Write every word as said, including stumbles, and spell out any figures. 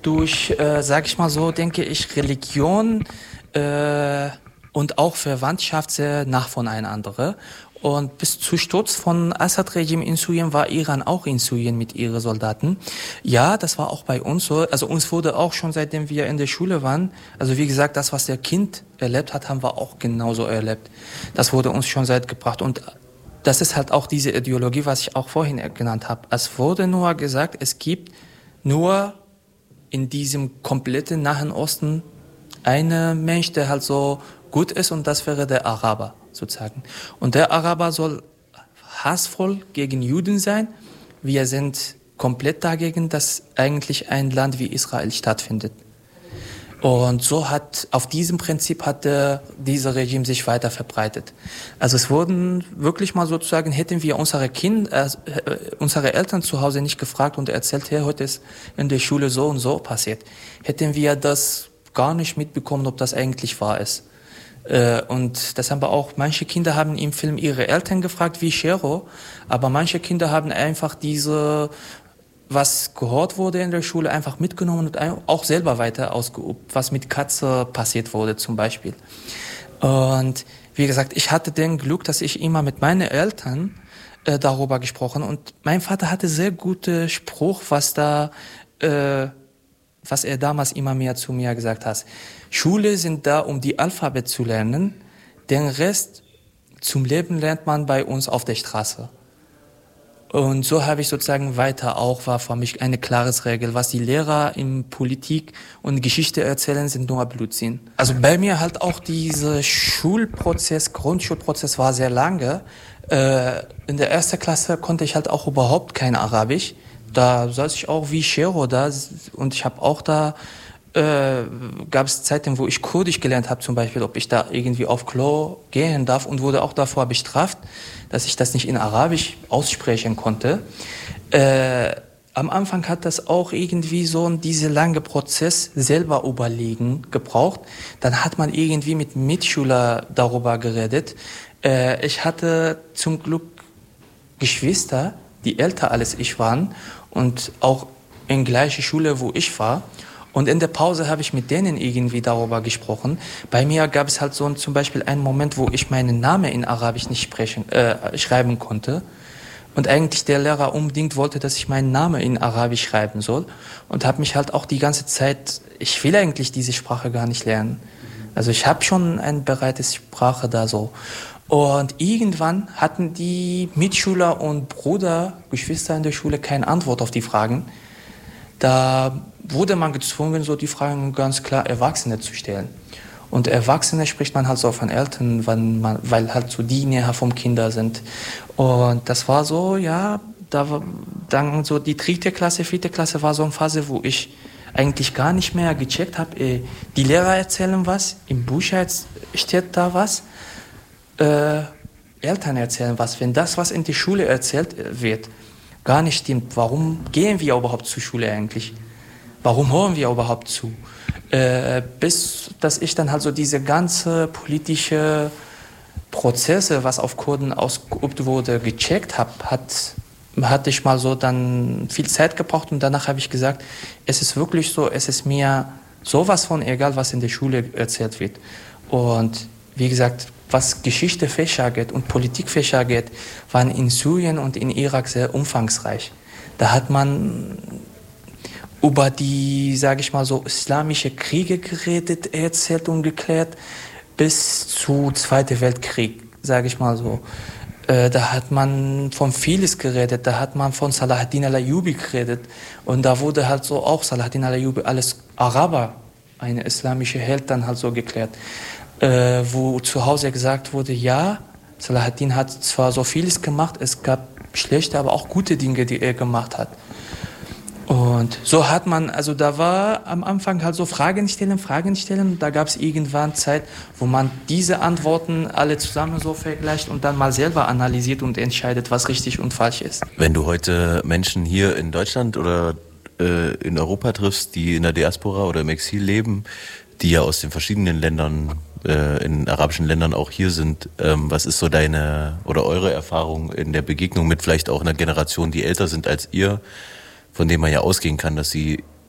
durch, äh, sag ich mal so, denke ich, Religion äh, und auch Verwandtschaft sehr nah voneinander. Und bis zu Sturz von Assad-Regime in Syrien war Iran auch in Syrien mit ihren Soldaten. Ja, das war auch bei uns so. Also uns wurde auch schon, seitdem wir in der Schule waren, also wie gesagt, das, was der Kind erlebt hat, haben wir auch genauso erlebt. Das wurde uns schon seit gebracht. Und das ist halt auch diese Ideologie, was ich auch vorhin genannt habe. Es wurde nur gesagt, es gibt nur in diesem kompletten Nahen Osten einen Mensch, der halt so gut ist, und das wäre der Araber sozusagen. Und der Araber soll hassvoll gegen Juden sein. Wir sind komplett dagegen, dass eigentlich ein Land wie Israel stattfindet. Und so hat, auf diesem Prinzip hat der, dieser Regime sich weiter verbreitet. Also es wurden wirklich mal sozusagen, hätten wir unsere Kinder, äh, unsere Eltern zu Hause nicht gefragt und erzählt, hey, heute ist in der Schule so und so passiert, hätten wir das gar nicht mitbekommen, ob das eigentlich wahr ist. Äh, und das haben wir auch, manche Kinder haben im Film ihre Eltern gefragt, wie Shero, aber manche Kinder haben einfach diese, was gehört wurde in der Schule, einfach mitgenommen und auch selber weiter ausgeübt, was mit Katze passiert wurde zum Beispiel. Und wie gesagt, ich hatte den Glück, dass ich immer mit meinen Eltern äh, darüber gesprochen, und mein Vater hatte sehr guten Spruch, was da, äh, was er damals immer mehr zu mir gesagt hat. Schule sind da, um die Alphabet zu lernen, den Rest zum Leben lernt man bei uns auf der Straße. Und so habe ich sozusagen weiter auch, war für mich eine klare Regel, was die Lehrer in Politik und Geschichte erzählen, sind nur Blödsinn. Also bei mir halt auch dieser Schulprozess, Grundschulprozess war sehr lange. Äh, in der ersten Klasse konnte ich halt auch überhaupt kein Arabisch. Da saß ich auch wie Shero da, und ich habe auch da, äh, gab es Zeiten, wo ich Kurdisch gelernt habe zum Beispiel, ob ich da irgendwie auf Klo gehen darf, und wurde auch davor bestraft, dass ich das nicht in Arabisch aussprechen konnte. Äh, am Anfang hat das auch irgendwie so diese lange Prozess selber überlegen gebraucht. Dann hat man irgendwie mit Mitschülern darüber geredet. Äh, ich hatte zum Glück Geschwister, die älter als ich waren und auch in gleiche Schule, wo ich war. Und in der Pause habe ich mit denen irgendwie darüber gesprochen. Bei mir gab es halt so zum Beispiel einen Moment, wo ich meinen Namen in Arabisch nicht sprechen, äh, schreiben konnte. Und eigentlich der Lehrer unbedingt wollte, dass ich meinen Namen in Arabisch schreiben soll. Und habe mich halt auch die ganze Zeit, ich will eigentlich diese Sprache gar nicht lernen. Also ich habe schon eine bereite Sprache da so. Und irgendwann hatten die Mitschüler und Bruder, Geschwister in der Schule keine Antwort auf die Fragen. Da wurde man gezwungen, so die Fragen ganz klar Erwachsene zu stellen. Und Erwachsene spricht man halt so von Eltern, weil, man, weil halt so die näher vom Kinder sind. Und das war so, ja, da war dann so die dritte Klasse, vierte Klasse war so eine Phase, wo ich eigentlich gar nicht mehr gecheckt habe, die Lehrer erzählen was, im Buch steht da was, äh, Eltern erzählen was. Wenn das, was in der Schule erzählt wird, gar nicht stimmt, warum gehen wir überhaupt zur Schule eigentlich? Warum hören wir überhaupt zu? Äh, bis, dass ich dann halt so diese ganze politische Prozesse, was auf Kurden ausgeübt wurde, gecheckt habe, hat, hatte ich mal so dann viel Zeit gebraucht, und danach habe ich gesagt, es ist wirklich so, es ist mir sowas von egal, was in der Schule erzählt wird. Und wie gesagt, was Geschichtefächer geht und Politikfächer geht, waren in Syrien und in Irak sehr umfangreich. Da hat man über die, sage ich mal so, islamische Kriege geredet, erzählt und geklärt, bis zu Zweiten Weltkrieg, sage ich mal so. Äh, da hat man von vieles geredet, da hat man von Salahuddin al-Ayyubi geredet. Und da wurde halt so auch Salahuddin al-Ayyubi alles Araber, eine islamische Held, dann halt so geklärt. Äh, wo zu Hause gesagt wurde, ja, Salahuddin hat zwar so vieles gemacht, es gab schlechte, aber auch gute Dinge, die er gemacht hat. Und so hat man, also da war am Anfang halt so Fragen stellen, Fragen stellen. Da gab es irgendwann Zeit, wo man diese Antworten alle zusammen so vergleicht und dann mal selber analysiert und entscheidet, was richtig und falsch ist. Wenn du heute Menschen hier in Deutschland oder äh, in Europa triffst, die in der Diaspora oder im Exil leben, die ja aus den verschiedenen Ländern, äh, in arabischen Ländern auch hier sind, ähm, was ist so deine oder eure Erfahrung in der Begegnung mit vielleicht auch einer Generation, die älter sind als ihr, von dem man ja ausgehen kann, dass sie